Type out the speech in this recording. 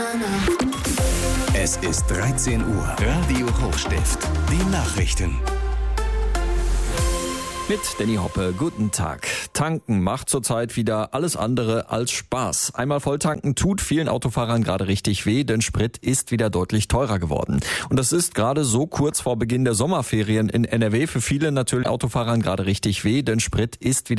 Es ist 13 Uhr. Radio Hochstift. Die Nachrichten. Mit Danny Hoppe, guten Tag. Tanken macht zurzeit wieder alles andere als Spaß. Einmal volltanken tut vielen Autofahrern gerade richtig weh, denn Sprit ist wieder deutlich teurer geworden. Und das ist gerade so kurz vor Beginn der Sommerferien in NRW für viele natürlich Autofahrern gerade richtig weh, denn Sprit ist wieder